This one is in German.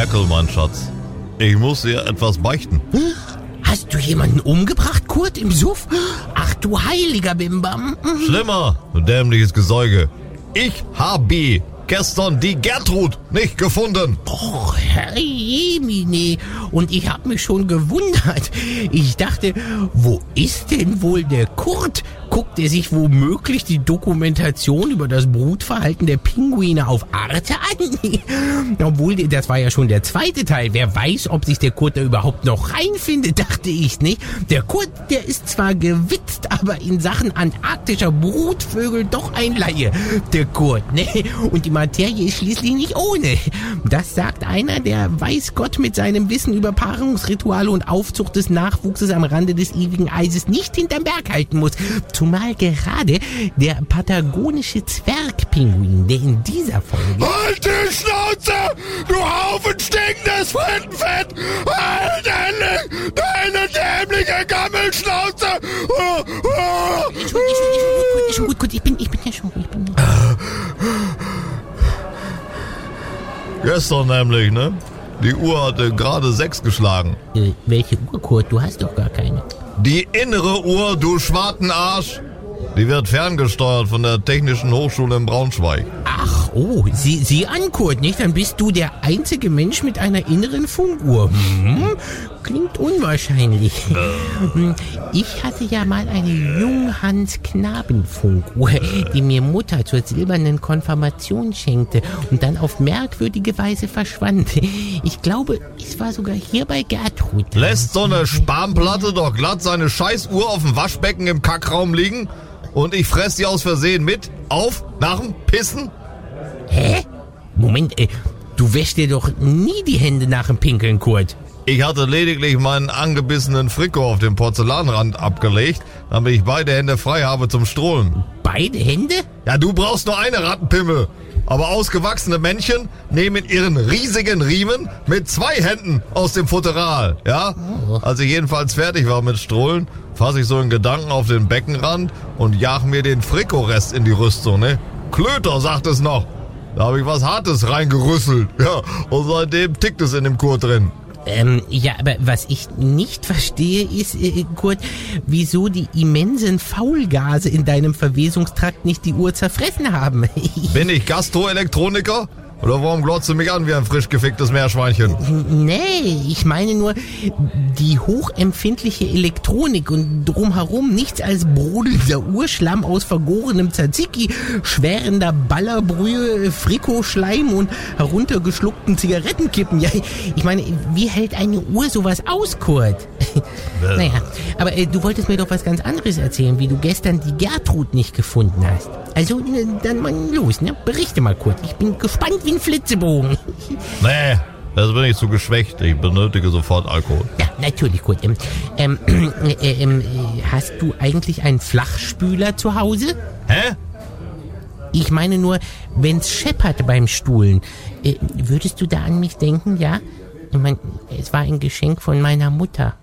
Ferkel, mein Schatz. Ich muss dir etwas beichten. Hast du jemanden umgebracht, Kurt, im Suff? Ach du heiliger Bimbam. Schlimmer, du dämliches Gesäuge. Ich habe gestern die Gertrud nicht gefunden. Och, Herr Jemine. Und ich hab mich schon gewundert. Ich dachte, wo ist denn wohl der Kurt? Guckt er sich womöglich die Dokumentation über das Brutverhalten der Pinguine auf Arte an? Obwohl, das war ja schon der zweite Teil. Wer weiß, ob sich der Kurt da überhaupt noch reinfindet, dachte ich, nicht? Der Kurt, der ist zwar gewitzt, aber in Sachen antarktischer Brutvögel doch ein Laie. Der Kurt, ne? Und die Materie ist schließlich nicht ohne. Das sagt einer, der weiß Gott mit seinem Wissen über Paarungsrituale und Aufzucht des Nachwuchses am Rande des ewigen Eises nicht hinterm Berg halten muss. Zumal gerade der patagonische Zwergpinguin, der in dieser Folge... Halt die Schnauze, du Haufen stinkendes Frittenfett! Halt endlich deine dämliche Gammelschnauze! Ist schon gut, ich bin ja schon gut. Gestern nämlich, ne? Die Uhr hatte gerade 6 geschlagen. Welche Uhr, Kurt? Du hast doch gar keine. Die innere Uhr, du Schwartenarsch, die wird ferngesteuert von der Technischen Hochschule in Braunschweig. Ach, oh, sieh an, Kurt, nicht? Dann bist du der einzige Mensch mit einer inneren Funkuhr. Klingt unwahrscheinlich. Ich hatte ja mal eine Junghans-Knaben-Funkuhr, die mir Mutter zur silbernen Konfirmation schenkte und dann auf merkwürdige Weise verschwand. Ich glaube, es war sogar hier bei Gertrud. Lässt so eine Spanplatte doch glatt seine Scheißuhr auf dem Waschbecken im Kackraum liegen und ich fress die aus Versehen mit? Auf? Nach dem Pissen? Hä? Moment, du wäschst dir doch nie die Hände nach dem Pinkeln, Kurt. Ich hatte lediglich meinen angebissenen Frikot auf dem Porzellanrand abgelegt, damit ich beide Hände frei habe zum Strohlen. Beide Hände? Ja, du brauchst nur eine Rattenpimmel. Aber ausgewachsene Männchen nehmen ihren riesigen Riemen mit 2 Händen aus dem Futteral, ja? Als ich jedenfalls fertig war mit Strohlen, fasse ich so in Gedanken auf den Beckenrand und jag mir den Frikot-Rest in die Rüstung, ne? Klöter, sagt es noch. Da habe ich was Hartes reingerüsselt, ja? Und seitdem tickt es in dem Kurt drin. Ja, aber was ich nicht verstehe ist, Kurt, wieso die immensen Faulgase in deinem Verwesungstrakt nicht die Uhr zerfressen haben. Bin ich Gastroelektroniker? Oder warum glotzt du mich an wie ein frisch geficktes Meerschweinchen? Nee, ich meine nur die hochempfindliche Elektronik und drumherum nichts als brodelnder Urschlamm aus vergorenem Tzatziki, schwärender Ballerbrühe, Frikoschleim und heruntergeschluckten Zigarettenkippen. Ja, ich meine, wie hält eine Uhr sowas aus, Kurt? Naja, aber du wolltest mir doch was ganz anderes erzählen, wie du gestern die Gertrud nicht gefunden hast. Also, dann mal los, ne? Berichte mal, Kurt. Ich bin gespannt wie ein Flitzebogen. Nee, das bin ich zu geschwächt. Ich benötige sofort Alkohol. Ja, natürlich, Kurt. Hast du eigentlich einen Flachspüler zu Hause? Hä? Ich meine nur, wenn's scheppert beim Stuhlen, würdest du da an mich denken, ja? Ich meine, es war ein Geschenk von meiner Mutter.